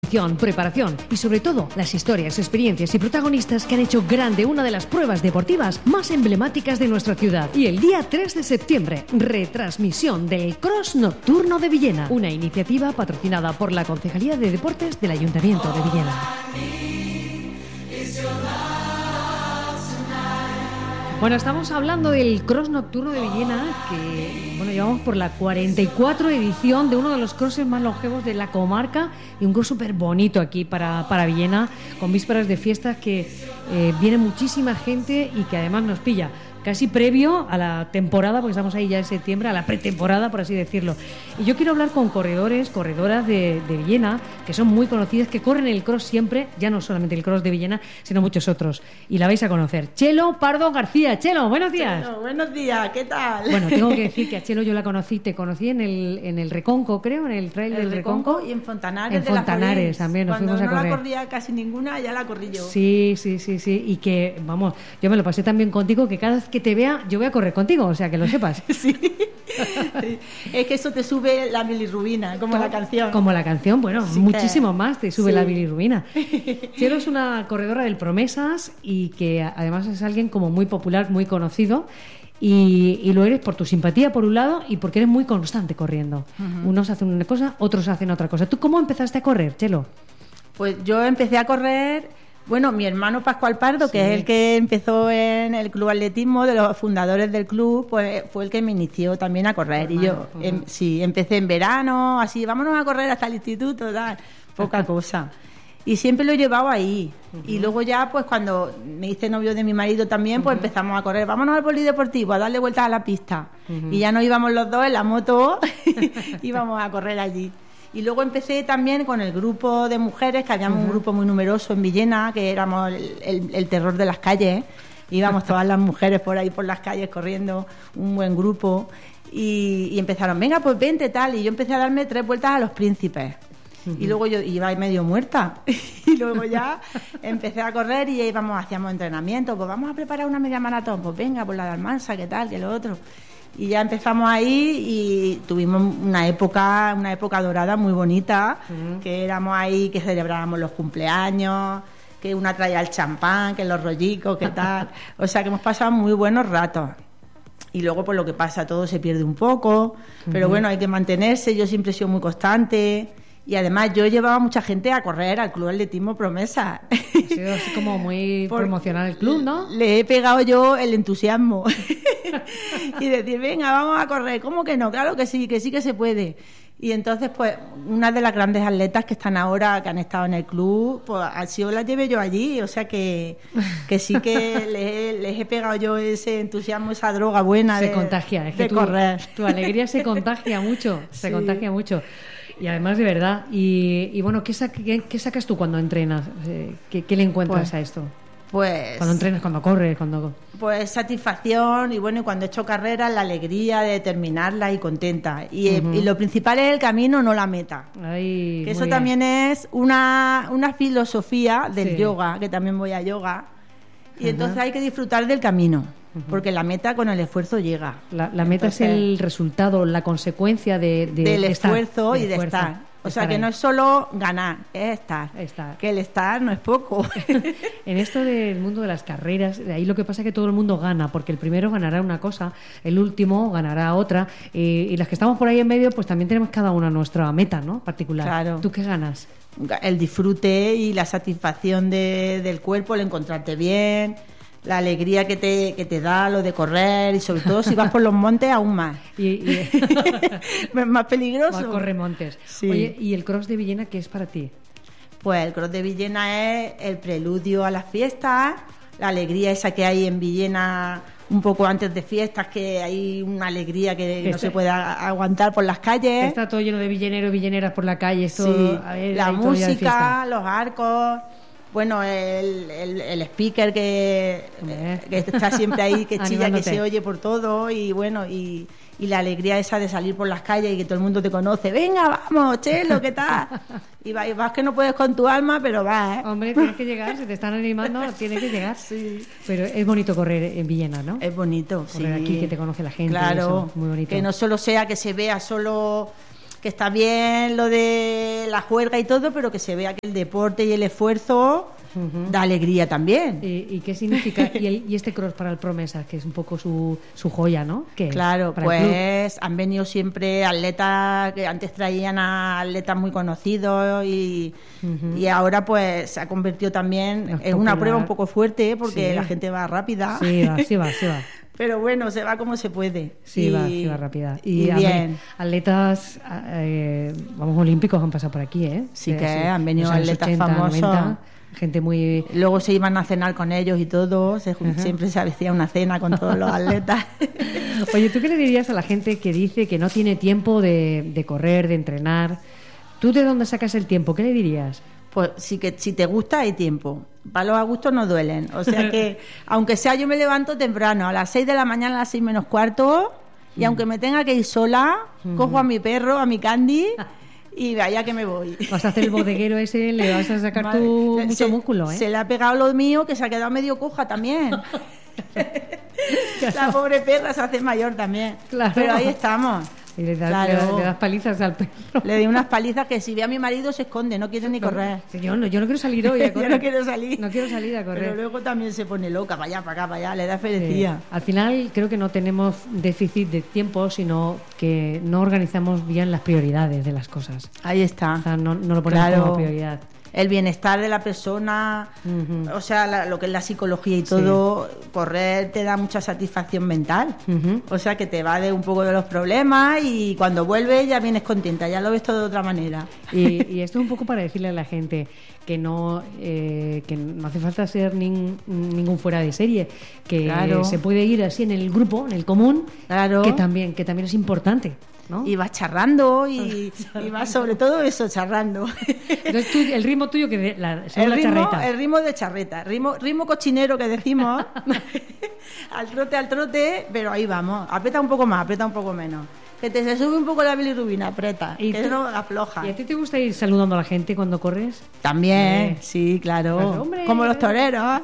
tradición, preparación y sobre todo las historias, experiencias y protagonistas que han hecho grande una de las pruebas deportivas más emblemáticas de nuestra ciudad. Y el día 3 de septiembre, retransmisión del Cross Nocturno de Villena, una iniciativa patrocinada por la Concejalía de Deportes del Ayuntamiento de Villena. Bueno, estamos hablando del Cross Nocturno de Villena, que llevamos por la 44 edición de uno de los crosses más longevos de la comarca y un cross súper bonito aquí para Villena, con vísperas de fiestas que viene muchísima gente y que además nos pilla casi previo a la temporada, porque estamos ahí ya en septiembre, a la pretemporada, por así decirlo. Y yo quiero hablar con corredoras de Villena, que son muy conocidas, que corren el cross siempre, ya no solamente el cross de Villena, sino muchos otros. Y la vais a conocer. Chelo Pardo García. Chelo, buenos días. Chelo, buenos días, ¿qué tal? Bueno, tengo que decir que a Chelo yo te conocí en el Reconco, creo, en el trail del Reconco. Y en Fontanares. En Fontanares también nos fuimos a correr. Cuando no la corría casi ninguna, ya la corrí yo. Sí. Y que, vamos, yo me lo pasé tan bien contigo que cada vez que te vea, yo voy a correr contigo, o sea, que lo sepas. Sí. Es que eso te sube la bilirrubina, como la canción. Como la canción, bueno, sí, muchísimo más te sube la bilirrubina. Chelo es una corredora del Promesas y que además es alguien como muy popular, muy conocido. Y lo eres por tu simpatía, por un lado, y porque eres muy constante corriendo. Unos hacen una cosa, otros hacen otra cosa. ¿Tú cómo empezaste a correr, Chelo? Pues yo empecé a correr... Bueno, mi hermano Pascual Pardo, que es el que empezó en el club atletismo, de los fundadores del club, pues fue el que me inició también a correr. Y yo empecé en verano, así, vámonos a correr hasta el instituto, tal, poca cosa. Y siempre lo he llevado ahí. Y luego ya, pues cuando me hice novio de mi marido también, pues empezamos a correr. Vámonos al polideportivo, a darle vueltas a la pista. Y ya nos íbamos los dos en la moto, íbamos a correr allí. Y luego empecé también con el grupo de mujeres, que habíamos un grupo muy numeroso en Villena, que éramos el terror de las calles. Íbamos todas las mujeres por ahí por las calles corriendo, un buen grupo. Y empezaron, venga, pues vente, tal. Y yo empecé a darme 3 vueltas a los Príncipes. Y luego yo iba ahí medio muerta. Y luego ya empecé a correr y hacíamos entrenamiento. Pues vamos a preparar una media maratón. Pues venga, por la de Almansa, ¿qué tal? Que lo otro. Y ya empezamos ahí y tuvimos una época dorada muy bonita, que éramos ahí, que celebrábamos los cumpleaños, que una traía el champán, que los rollicos, que tal. O sea, que hemos pasado muy buenos ratos. Y luego, pues lo que pasa, todo se pierde un poco, pero bueno, hay que mantenerse. Yo siempre he sido muy constante. Y además yo llevaba mucha gente a correr al Club Atletismo Promesa. Ha sido así como muy promocional el club, ¿no? Le he pegado yo el entusiasmo. Y decir, venga, vamos a correr. ¿Cómo que no? Claro que sí que se puede. Y entonces, pues, una de las grandes atletas que están ahora, que han estado en el club, pues así las llevé yo allí. O sea que sí que les he pegado yo ese entusiasmo, esa droga buena se contagia, es que correr. Tu alegría se contagia mucho, se contagia mucho. Y además, de verdad. Y bueno, ¿qué sacas tú cuando entrenas? ¿Qué le encuentras a esto? Pues... Cuando entrenas, cuando corres, Pues satisfacción y bueno, y cuando he hecho carreras, la alegría de terminarla y contenta. Y lo principal es el camino, no la meta. Ay, que eso también es una filosofía del yoga, que también voy a yoga. Y entonces hay que disfrutar del camino. Porque la meta con el esfuerzo llega. La meta es el resultado, la consecuencia del esfuerzo y de estar. O sea, que no es solo ganar, es estar. Que el estar no es poco. En esto del mundo de las carreras, ahí lo que pasa es que todo el mundo gana, porque el primero ganará una cosa, el último ganará otra, y las que estamos por ahí en medio, pues también tenemos cada una nuestra meta, ¿no? Particular. Claro. ¿Tú qué ganas? El disfrute y la satisfacción del cuerpo, el encontrarte bien, la alegría que te da lo de correr, y sobre todo si vas por los montes aún más. Es más peligroso. Más corremontes. Sí. Oye, ¿y el cross de Villena qué es para ti? Pues el cross de Villena es el preludio a las fiestas, la alegría esa que hay en Villena un poco antes de fiestas, que hay una alegría que no se puede aguantar por las calles. Está todo lleno de villeneros y villeneras por la calle. La música, los arcos... Bueno, el speaker que está siempre ahí, que chilla, que se oye por todo, y bueno, y la alegría esa de salir por las calles y que todo el mundo te conoce. Venga, vamos, Chelo, ¿qué tal? Y vas que no puedes con tu alma, pero vas, ¿eh? Hombre, tienes que llegar, si te están animando, tienes que llegar. Sí. Pero es bonito correr en Villena, ¿no? Es bonito, correr aquí, que te conoce la gente. Claro, eso, muy bonito. Que no solo sea que se vea solo que está bien lo de la juerga y todo, pero que se vea que el deporte y el esfuerzo da alegría también. ¿Y qué significa? ¿Y este cross para el Promesas, que es un poco su joya, ¿no? Claro, pues han venido siempre atletas que antes traían a atletas muy conocidos y ahora pues se ha convertido también en una prueba un poco fuerte porque la gente va rápida. Sí va. Pero bueno, se va como se puede. Sí va rápida. Y bien. Atletas, olímpicos han pasado por aquí, ¿eh? Sí, han venido atletas 80, famosos. 90, gente muy... Luego se iban a cenar con ellos y todo. Siempre se hacía una cena con todos los atletas. Oye, ¿tú qué le dirías a la gente que dice que no tiene tiempo de correr, de entrenar? ¿Tú de dónde sacas el tiempo? ¿Qué le dirías? Pues sí, que si te gusta hay tiempo. Palos a gusto no duelen. O sea que, aunque sea, yo me levanto temprano, a las 6 de la mañana, a las 6 menos cuarto, y aunque me tenga que ir sola, cojo a mi perro, a mi Candy, y vaya que me voy. Vas a hacer el bodeguero ese, le vas a sacar mucho músculo, ¿eh? Se le ha pegado lo mío, que se ha quedado medio coja también. La pobre perra se hace mayor también. Claro. Pero ahí estamos. Y le das palizas al perro. Le doy unas palizas que si ve a mi marido se esconde, no quiere ni correr. Yo no quiero salir hoy a correr. Yo no quiero salir. No quiero salir a correr. Pero luego también se pone loca, para allá, para acá, para allá, le da ferecía. Al final creo que no tenemos déficit de tiempo, sino que no organizamos bien las prioridades de las cosas. Ahí está. O sea, no lo ponemos como prioridad. El bienestar de la persona, o sea, lo que es la psicología y todo, correr te da mucha satisfacción mental. O sea, que te va de un poco de los problemas y cuando vuelves ya vienes contenta, ya lo ves todo de otra manera. Y esto es un poco para decirle a la gente que no hace falta ser ningún fuera de serie, que se puede ir así en el grupo, en el común, que también es importante, ¿no? Y vas charrando y vas sobre todo eso, charrando. Entonces el ritmo tuyo la charreta. El ritmo de charreta, ritmo cochinero que decimos, al trote, pero ahí vamos, aprieta un poco más, aprieta un poco menos. Que se sube un poco la bilirrubina, aprieta, que no afloja. ¿Y a ti te gusta ir saludando a la gente cuando corres? También, sí, claro. Pues, como los toreros.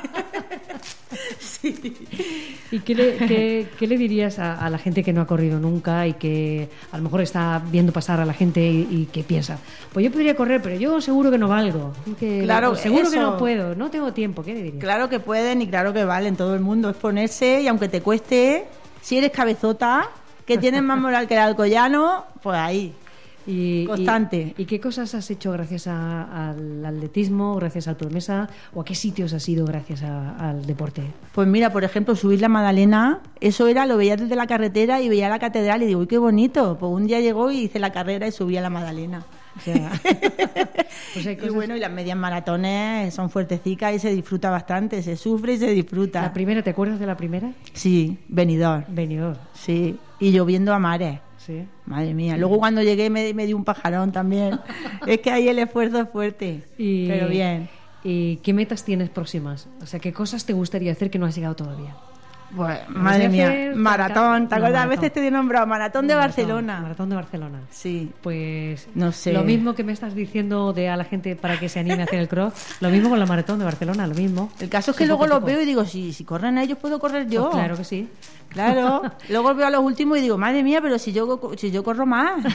Sí. ¿Y qué le dirías a la gente que no ha corrido nunca y que a lo mejor está viendo pasar a la gente y que piensa, pues yo podría correr, pero yo seguro que no valgo, seguro que no puedo, no tengo tiempo? ¿Qué le dirías? Claro que pueden y claro que valen, todo el mundo es ponerse, y aunque te cueste, si eres cabezota, que tienes más moral que el alcoyano, pues ahí. Constante. ¿Y qué cosas has hecho gracias al atletismo, gracias al Promesa, o a qué sitios has ido gracias al deporte? Pues mira, por ejemplo, subir la Madalena, eso lo veía desde la carretera y veía la catedral y digo, uy, qué bonito. Pues un día llegó y hice la carrera y subí a la Madalena. O sea, pues y bueno, y las medias maratones son fuertecicas y se disfruta bastante, se sufre y se disfruta. ¿La primera, te acuerdas de la primera? Sí, Benidorm. Sí, y lloviendo a mares. Sí. Madre mía. Luego cuando llegué me di un pajarón también. Es que ahí el esfuerzo es fuerte. Pero bien. ¿Y qué metas tienes próximas? O sea, ¿qué cosas te gustaría hacer que no has llegado todavía? Pues, madre mía, maratón. ¿Te acuerdas? A veces te he nombrado Maratón de Barcelona. Maratón de Barcelona. Sí. Pues no sé. Lo mismo que me estás diciendo a la gente para que se anime a hacer el cross, lo mismo con la Maratón de Barcelona, lo mismo. El caso es que luego los veo y digo, si corren a ellos, ¿puedo correr yo? Pues claro que sí. Claro. Luego veo a los últimos y digo, madre mía, pero si yo corro más.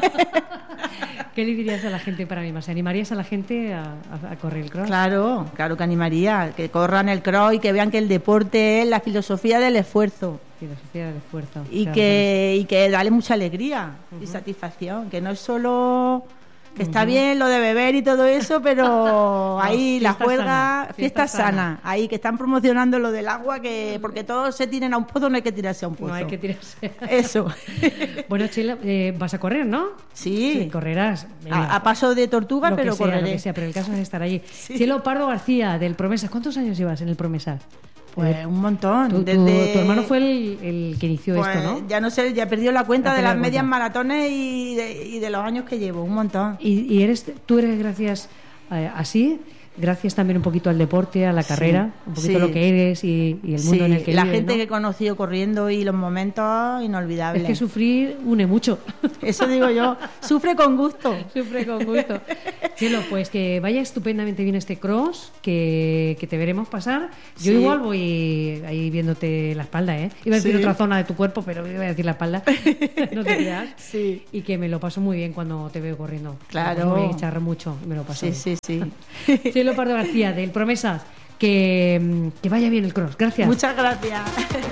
¿Qué le dirías a la gente para animarse? ¿Animarías a la gente a correr el cross? Claro que animaría, que corran el cross y que vean que el deporte es la filosofía del esfuerzo. Filosofía del esfuerzo. Y que dale mucha alegría y satisfacción, que no es solo... Que está bien lo de beber y todo eso, pero ahí la juerga, fiesta sana. Ahí que están promocionando lo del agua, que porque todos se tiren a un pozo, no hay que tirarse a un pozo. No hay que tirarse. Eso. Bueno, Chela, vas a correr, ¿no? Sí. Correrás. A paso de tortuga, pero correré. Lo que sea, pero el caso es estar allí. Sí. Chelo Pardo García, del Promesas. ¿Cuántos años llevas en el Promesas? Pues un montón. Tu hermano fue el que inició esto, ¿no? Ya no sé, ya he perdido la cuenta de las medias maratones y de los años que llevo, un montón. ¿Y tú eres gracias así? gracias también un poquito al deporte, a la carrera, un poquito lo que eres y el mundo en el que la vives, gente ¿no? que he conocido corriendo y los momentos inolvidables. Es que sufrir une mucho. Eso digo yo, sufre con gusto. Sufre con gusto. Cielo, pues que vaya estupendamente bien este cross, que te veremos pasar. Yo igual voy ahí viéndote la espalda, ¿eh? Iba a decir otra zona de tu cuerpo, pero iba a decir la espalda. No te creas. Sí. Y que me lo paso muy bien cuando te veo corriendo. Claro. Me voy a echar mucho, me lo paso bien. Sí. Cielo Pardo García, del Promesas, que vaya bien el cross. Gracias. Muchas gracias.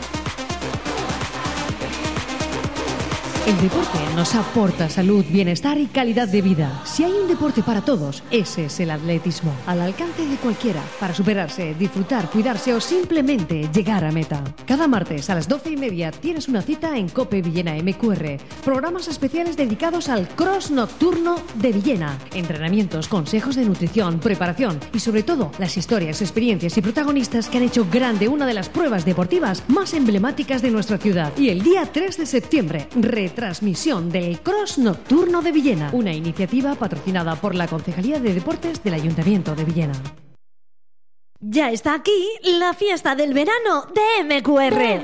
El deporte nos aporta salud, bienestar y calidad de vida. Si hay un deporte para todos, ese es el atletismo. Al alcance de cualquiera, para superarse, disfrutar, cuidarse o simplemente llegar a meta. Cada martes a las 12:30 tienes una cita en COPE Villena MQR. Programas especiales dedicados al cross nocturno de Villena. Entrenamientos, consejos de nutrición, preparación y sobre todo las historias, experiencias y protagonistas que han hecho grande una de las pruebas deportivas más emblemáticas de nuestra ciudad. Y el día 3 de septiembre, transmisión del Cross Nocturno de Villena, una iniciativa patrocinada por la Concejalía de Deportes del Ayuntamiento de Villena. Ya está aquí la fiesta del verano de MQR.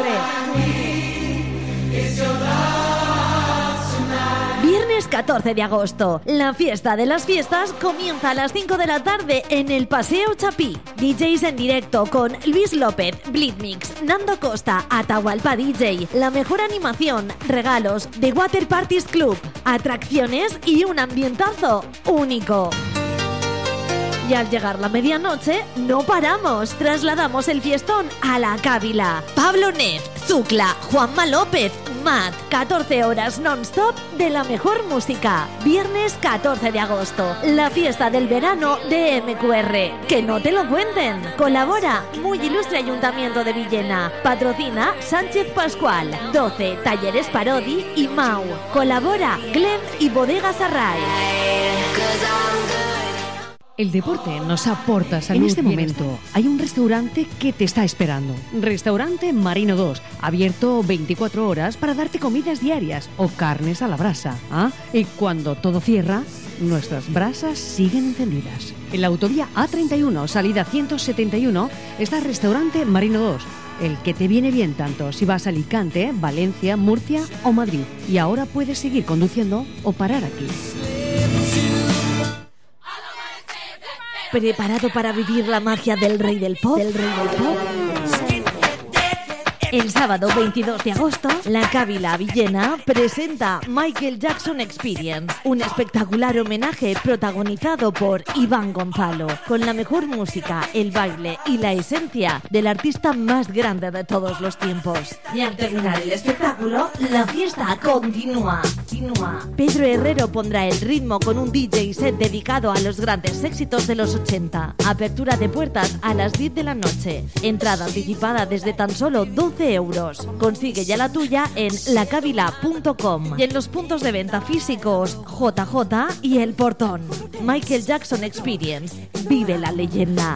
Viernes 14 de agosto. La fiesta de las fiestas comienza a las 5 de la tarde en el Paseo Chapí. DJs en directo con Luis López, Blitmix, Nando Costa, Atahualpa DJ, la mejor animación, regalos, The Water Parties Club, atracciones y un ambientazo único. Y al llegar la medianoche, no paramos. Trasladamos el fiestón a la Cávila. Pablo Neff, Zucla, Juanma López, Matt. 14 horas non-stop de la mejor música. Viernes 14 de agosto. La fiesta del verano de MQR. Que no te lo cuenten. Colabora Muy Ilustre Ayuntamiento de Villena. Patrocina Sánchez Pascual. 12 Talleres Parodi y Mau. Colabora Glenn y Bodegas Array. El deporte nos aporta salud. En este momento hay un restaurante que te está esperando. Restaurante Marino 2, abierto 24 horas para darte comidas diarias o carnes a la brasa. ¿Ah? Y cuando todo cierra, nuestras brasas siguen encendidas. En la autovía A31, salida 171, está Restaurante Marino 2. El que te viene bien tanto si vas a Alicante, Valencia, Murcia o Madrid. Y ahora puedes seguir conduciendo o parar aquí. ¿Preparado para vivir la magia del rey del pop? El sábado 22 de agosto, la Cávila Villena presenta Michael Jackson Experience, un espectacular homenaje protagonizado por Iván Gonzalo, con la mejor música, el baile y la esencia del artista más grande de todos los tiempos. Y al terminar el espectáculo, la fiesta continúa. Pedro Herrero pondrá el ritmo con un DJ set dedicado a los grandes éxitos de los 80. Apertura de puertas a las 10 de la noche. Entrada anticipada desde tan solo 12 euros. Consigue ya la tuya en lacavila.com y en los puntos de venta físicos JJ y El Portón. Michael Jackson Experience. Vive la leyenda.